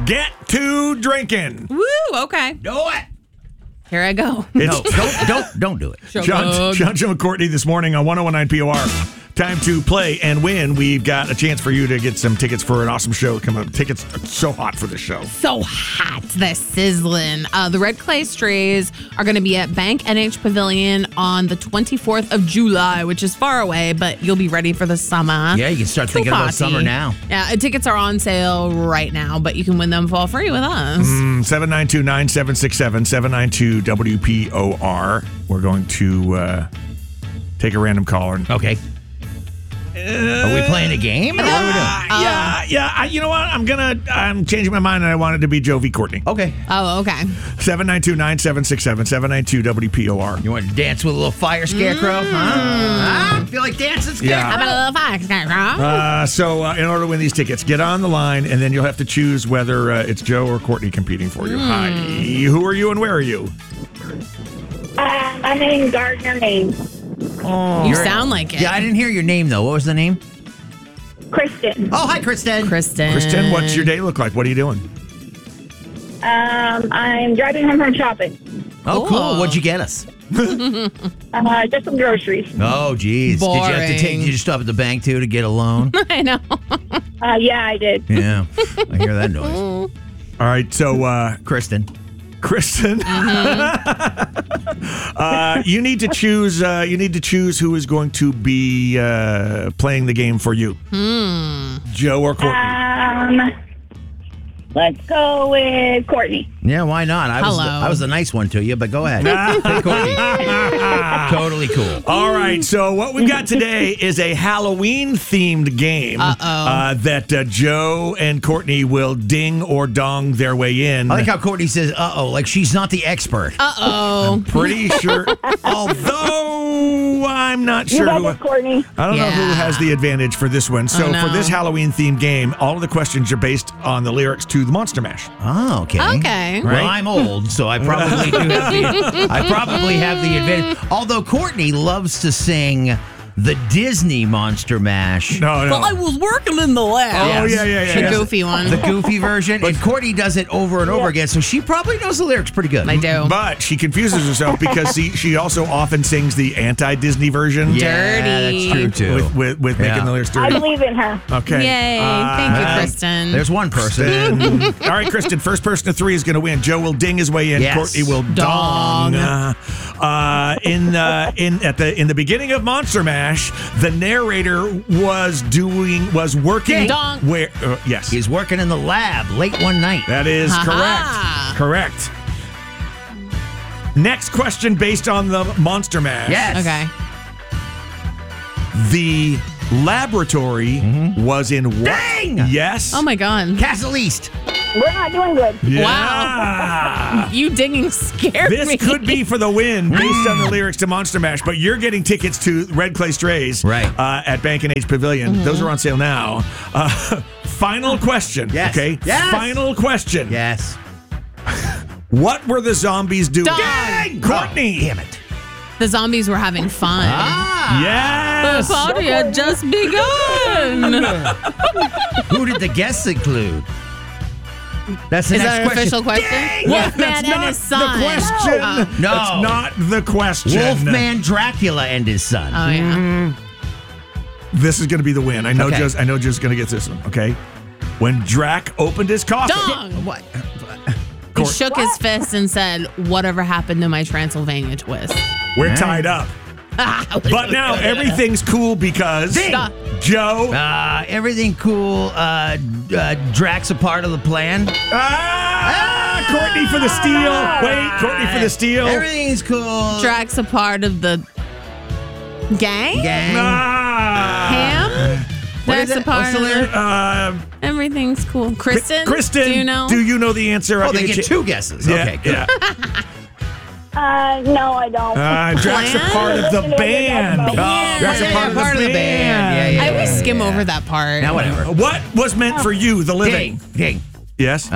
Get to drinking. Woo, okay. Do it. Here I go. No, don't do it. John, Joe, and Courtney this morning on 101.9 POR. Time to play and win. We've got a chance for you to get some tickets for an awesome show coming up. Tickets are so hot for this show. So hot. They're sizzling. The Red Clay Strays are going to be at Bank NH Pavilion on the 24th of July, which is far away, but you'll be ready for the summer. Yeah, you can start thinking about summer now. Yeah, tickets are on sale right now, but you can win them for free with us. 792-9767, 792-WPOR. We're going to take a random caller. Okay. Are we playing a game? Or what are we doing? Yeah. You know what? I'm changing my mind, and I want it to be Joe v. Courtney. Okay. Oh, okay. 792-9767, 792-WPOR. You want to dance with a little fire scarecrow? Huh? Feel like dancing scarecrow? How about a little fire scarecrow? So in order to win these tickets, get on the line, and then you'll have to choose whether it's Joe or Courtney competing for you. Hi. Who are you and where are you? I'm in Gardner, Maine. You sound like it. Yeah, I didn't hear your name, though. What was the name? Kristen. Oh, hi, Kristen. Kristen, what's your day look like? What are you doing? I'm driving home from shopping. Oh, cool. What'd you get us? Just some groceries. Oh, geez. Did you have to Boring. did you stop at the bank, too, to get a loan? I know. Yeah, I did. Yeah. I hear that noise. All right, so Kristen. you need to choose. You need to choose who is going to be playing the game for you, Joe or Courtney. Let's go with Courtney. Yeah, why not? I was the nice one to you, but go ahead. Hey, Courtney. Totally cool. All right, so what we've got today is a Halloween-themed game that Joe and Courtney will ding or dong their way in. I like how Courtney says, uh-oh, like she's not the expert. Uh-oh. Pretty sure, although I'm not sure. You got this, Courtney. I don't know who has the advantage for this one. So for this Halloween-themed game, all of the questions are based on the lyrics to the Monster Mash. Oh, okay. Okay. Well, I'm old, so I probably do have the advantage. Although Courtney loves to sing the Disney Monster Mash. No. Well, I was working in the lab. Oh, yeah. The goofy one. The goofy version. And Courtney does it over and over again, so she probably knows the lyrics pretty good. I do. But she confuses herself because she also often sings the anti-Disney version. Yeah, Dirty. that's true, too. With making the lyrics I dirty. believe in her. Okay. Yay. Thank you, Kristen. There's one person. All right, Kristen, first person to three is going to win. Joe will ding his way in. Yes. Courtney will dong. In the beginning of Monster Mash, the narrator was working. Ding dong. Where? Yes, He's working in the lab late one night. that is Ha-ha. correct. Next question based on the Monster Mash. Yes. Okay. The laboratory was in what? Dang! Yes. Oh, my God. Castle East. We're not doing good. Yeah. Wow. You dinging scared This me. could be for the win based on the lyrics to Monster Mash, but you're getting tickets to Red Clay Strays at Bank and H Pavilion. Those are on sale now. Final question. Yes. Okay. Yes. Final question. Yes. What were the zombies doing? Dong. Dang, Courtney. Damn it. The zombies were having fun. Yes. The party had just begun. Who did the guests include? That's the Is next that an question. official question? Dang! Wolfman and his son. The question. No. That's not the question. Wolfman Dracula and his son. Oh, yeah. This is going to be the win. I know Okay. Joe's going to get this one. Okay. When Drac opened his coffin. Dong. What? He shook his fist and said, whatever happened to my Transylvania twist? We're tied up. But now everything's cool because Stop. Joe. Everything cool. Drac's a part of the plan. Courtney for the steal. Wait, Courtney for the steal. Everything's cool. Drax a part of the gang? Gang. Ham? Drax a part of the... Everything's cool. Kristen? Kristen, Do you know? Do you know the answer? Oh, they get two guesses. Yeah, Okay, good. yeah. No, I don't. Drax a part of the band. Drax a part of the band. Yeah. I always skim over that part. Now, whatever. What was meant for you, the living? Ding. Yes.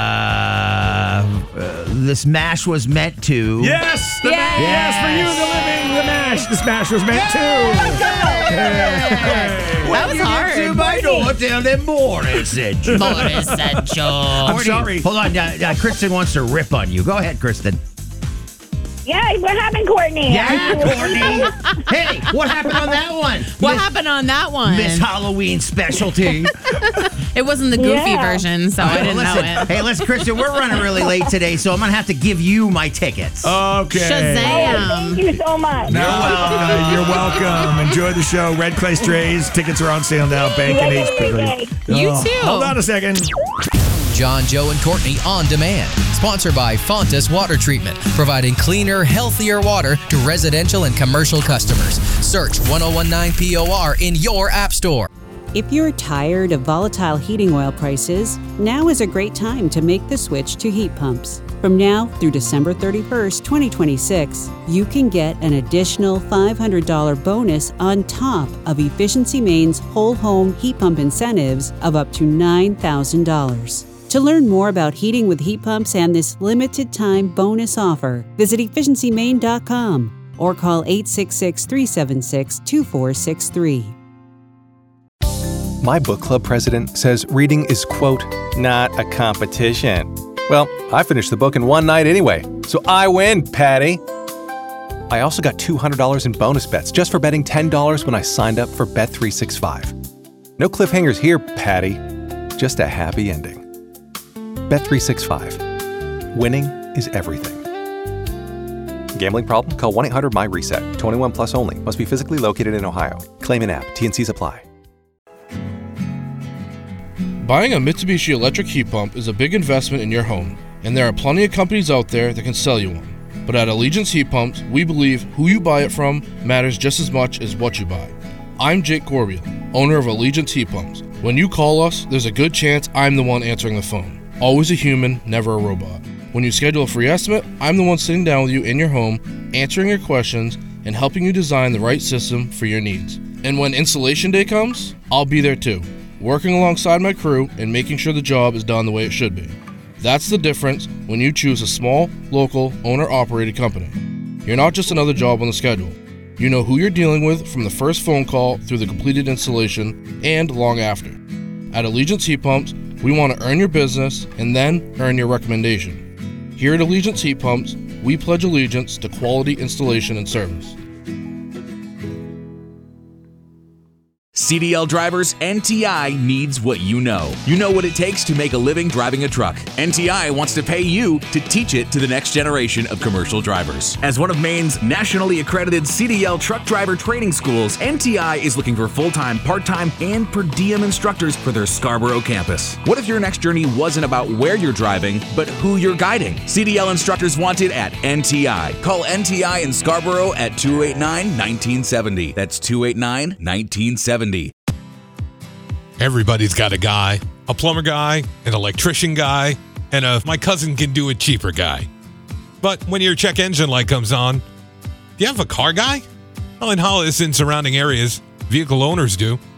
This mash was meant to. Yes. Yes. Yes, for you, the living, the mash. The smash was meant to. That was hard. I don't tell them Boris said you. Boris said Joe. I'm sorry. Hold on. Kristen wants to rip on you. Go ahead, Kristen. Yeah, what happened, Courtney? Yeah, Courtney. Hey, what happened on that one? What happened on that one? Miss Halloween specialty. It wasn't the goofy Yeah. version, so I didn't know it. Hey, listen, Kristen, we're running really late today, so I'm going to have to give you my tickets. Okay. Shazam. Thank you so much. You're welcome. Enjoy the show. Red Clay Strays. Tickets are on sale now. Bank and H Pavilion. You too. Hold on a second. John, Joe, and Courtney on demand. Sponsored by Fontas Water Treatment, providing cleaner, healthier water to residential and commercial customers. Search 1019 POR in your app store. If you're tired of volatile heating oil prices, now is a great time to make the switch to heat pumps. From now through December 31st, 2026, you can get an additional $500 bonus on top of Efficiency Maine's whole home heat pump incentives of up to $9,000. To learn more about heating with heat pumps and this limited time bonus offer, visit efficiencymaine.com or call 866-376-2463. My book club president says reading is, quote, not a competition. Well, I finished the book in one night anyway, so I win, Patty. I also got $200 in bonus bets just for betting $10 when I signed up for Bet365. No cliffhangers here, Patty. Just a happy ending. Bet365. Winning is everything. Gambling problem? Call 1-800-MY-RESET. 21 plus only. Must be physically located in Ohio. Claim in app. T&Cs apply. Buying a Mitsubishi electric heat pump is a big investment in your home, and there are plenty of companies out there that can sell you one. But at Allegiance Heat Pumps, we believe who you buy it from matters just as much as what you buy. I'm Jake Corbeil, owner of Allegiance Heat Pumps. When you call us, there's a good chance I'm the one answering the phone. Always a human, never a robot. When you schedule a free estimate, I'm the one sitting down with you in your home, answering your questions, and helping you design the right system for your needs. And when installation day comes, I'll be there too, working alongside my crew and making sure the job is done the way it should be. That's the difference when you choose a small, local, owner-operated company. You're not just another job on the schedule. You know who you're dealing with from the first phone call through the completed installation and long after. At Allegiance Heat Pumps, we want to earn your business and then earn your recommendation. Here at Allegiance Heat Pumps, we pledge allegiance to quality installation and service. CDL drivers, NTI needs what you know. You know what it takes to make a living driving a truck. NTI wants to pay you to teach it to the next generation of commercial drivers. As one of Maine's nationally accredited CDL truck driver training schools, NTI is looking for full-time, part-time, and per diem instructors for their Scarborough campus. What if your next journey wasn't about where you're driving, but who you're guiding? CDL instructors wanted at NTI. Call NTI in Scarborough at 289-1970. That's 289-1970. Everybody's got a guy, a plumber guy, an electrician guy, and a my cousin can do it cheaper guy. But when your check engine light comes on, do you have a car guy? Well, in Hollis and surrounding areas, vehicle owners do.